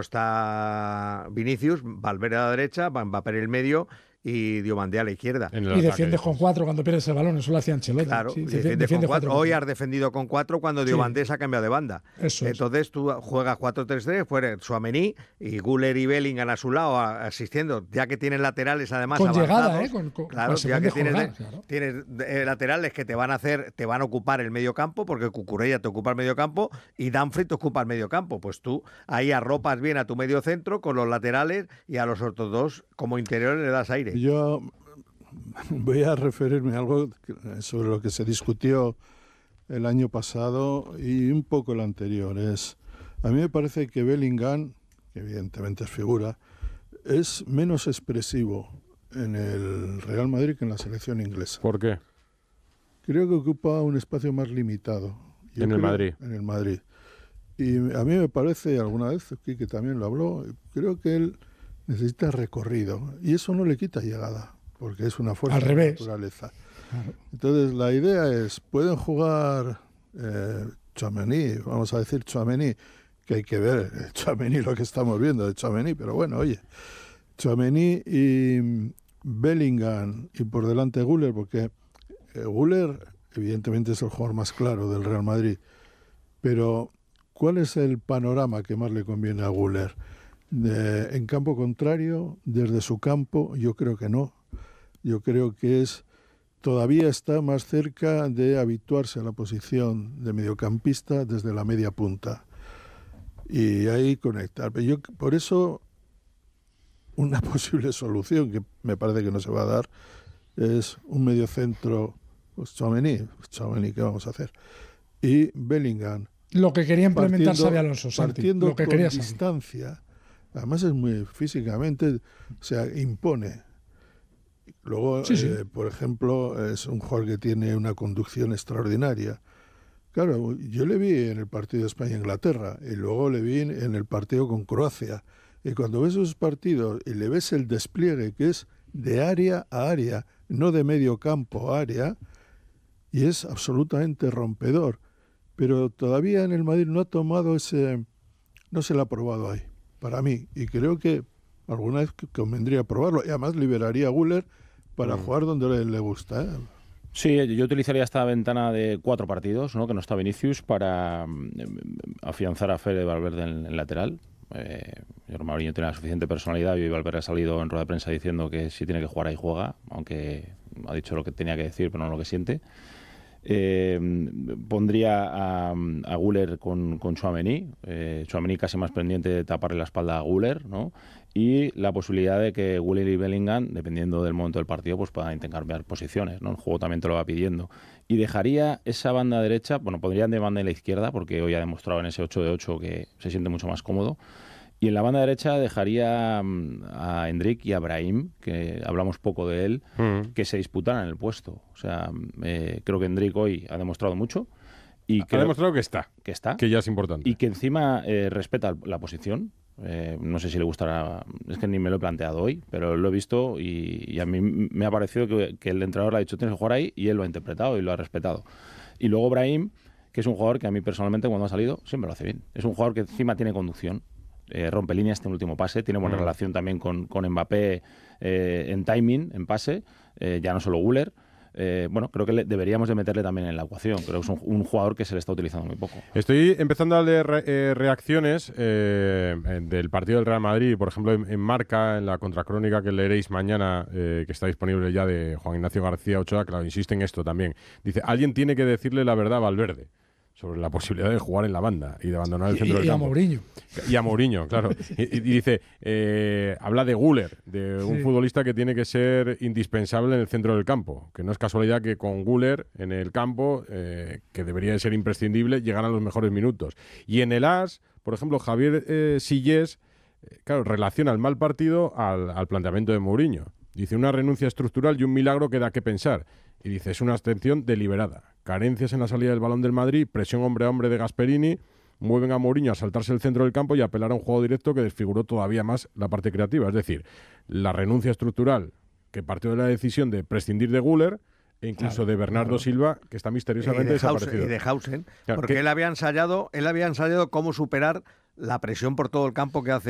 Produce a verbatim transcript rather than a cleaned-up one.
está Vinicius, Valverde a la derecha, Mbappé en el medio y Diomandé a la izquierda. Y defiendes con cuatro cuando pierdes el balón, eso lo hacía Ancelotti. Claro, sí, defiendes defiende con cuatro. cuatro. Hoy has defendido con cuatro cuando Diomandé sí. se ha cambiado de banda. Eso Entonces es. tú juegas cuatro tres tres, fuera Tchouaméni y Güler y Bellingham a su lado asistiendo, ya que tienes laterales además con avanzados. Llegada, ¿eh? Con, con, claro, ya que tienes, jugar, de, claro. tienes de, laterales que te van a hacer, te van a ocupar el medio campo, porque Cucurella te ocupa el medio campo y Dumfries te ocupa el medio campo. Pues tú ahí arropas bien a tu medio centro con los laterales y a los otros dos como interiores le das aire. Yo voy a referirme a algo sobre lo que se discutió el año pasado y un poco el anterior. Es, a mí me parece que Bellingham, que evidentemente es figura, es menos expresivo en el Real Madrid que en la selección inglesa. ¿Por qué? Creo que ocupa un espacio más limitado. Yo en creo, el Madrid. En el Madrid. Y a mí me parece, alguna vez, que también lo habló, creo que él necesita recorrido. Y eso no le quita llegada, porque es una fuerza Al revés. de naturaleza. Claro. Entonces, la idea es, pueden jugar eh, Tchouaméni, vamos a decir Tchouaméni, que hay que ver, Tchouaméni lo que estamos viendo de Tchouaméni, pero bueno, oye, Tchouaméni y Bellingham y por delante Güler, porque eh, Güler evidentemente es el jugador más claro del Real Madrid, pero ¿cuál es el panorama que más le conviene a Güler? De, en campo contrario, desde su campo, yo creo que no. Yo creo que es todavía está más cerca de habituarse a la posición de mediocampista desde la media punta. Y ahí conectar. Pero yo, por eso, una posible solución, que me parece que no se va a dar, es un mediocentro, pues Tchouaméni, Tchouaméni, ¿qué vamos a hacer? Y Bellingham. Lo que quería implementar Xabi Alonso, Santi, partiendo lo que con quería distancia. Además es muy físicamente, o sea, impone. Luego, sí, sí. Eh, por ejemplo, es un jugador que tiene una conducción extraordinaria. Claro, yo le vi en el partido de España-Inglaterra y luego le vi en el partido con Croacia. Y cuando ves esos partidos y le ves el despliegue que es de área a área, no de medio campo a área, y es absolutamente rompedor. Pero todavía en el Madrid no ha tomado ese, no se le ha probado ahí, para mí. Y creo que alguna vez convendría probarlo. Y además liberaría a Güler para mm. jugar donde le, le gusta, ¿eh? Sí, yo utilizaría esta ventana de cuatro partidos, ¿no? Que no está Vinicius, para eh, afianzar a Fede Valverde en el lateral. Eh, yo creo que Mourinho tiene la suficiente personalidad y Valverde ha salido en rueda de prensa diciendo que si tiene que jugar ahí juega, aunque ha dicho lo que tenía que decir, pero no lo que siente. Eh, pondría a, a Güler con, con Tchouaméni, eh, Tchouaméni casi más pendiente de taparle la espalda a Güler, ¿no? Y la posibilidad de que Güler y Bellingham, dependiendo del momento del partido, pues puedan intercambiar posiciones, ¿no? El juego también te lo va pidiendo. Y dejaría esa banda derecha, bueno, pondrían de banda en la izquierda, porque hoy ha demostrado en ese ocho de ocho que se siente mucho más cómodo. Y en la banda derecha dejaría a Endrick y a Brahim, que hablamos poco de él, mm. que se disputaran el puesto. O sea, eh, creo que Endrick hoy ha demostrado mucho. Y ha creo demostrado que está, que está. Que ya es importante. Y que encima eh, respeta la posición. Eh, no sé si le gustará, es que ni me lo he planteado hoy, pero lo he visto y, y a mí me ha parecido que, que el entrenador le ha dicho tienes que jugar ahí y él lo ha interpretado y lo ha respetado. Y luego Brahim, que es un jugador que a mí personalmente cuando ha salido siempre lo hace bien. Es un jugador que encima tiene conducción. Eh, rompe líneas este último pase, tiene buena mm. relación también con, con Mbappé eh, en timing, en pase, eh, ya no solo Güler. Eh, bueno, creo que le, deberíamos de meterle también en la ecuación. Creo que es un, un jugador que se le está utilizando muy poco. Estoy empezando a leer re, eh, reacciones eh, del partido del Real Madrid, por ejemplo, en, en Marca, en la contracrónica que leeréis mañana, eh, que está disponible ya, de Juan Ignacio García Ochoa, claro, insiste en esto también. Dice, alguien tiene que decirle la verdad a Valverde sobre la posibilidad de jugar en la banda y de abandonar el centro y, del y campo. Y a Mourinho. Y a Mourinho, claro. Y, y dice, eh, habla de Güler, de un sí. futbolista que tiene que ser indispensable en el centro del campo. Que no es casualidad que con Güler en el campo, eh, que debería de ser imprescindible, llegaran los mejores minutos. Y en el A S, por ejemplo, Javier eh, Sillés, eh, claro, relaciona el mal partido al, al planteamiento de Mourinho. Dice, una renuncia estructural y un milagro que da que pensar. Y dice, es una abstención deliberada. Carencias en la salida del balón del Madrid, presión hombre a hombre de Gasperini, mueven a Mourinho a saltarse el centro del campo y a apelar a un juego directo que desfiguró todavía más la parte creativa. Es decir, la renuncia estructural que partió de la decisión de prescindir de Güler e incluso claro, de Bernardo claro. Silva, que está misteriosamente y de desaparecido. Hausen, y de Hausen, claro, porque que... él había ensayado, él había ensayado cómo superar la presión por todo el campo que hace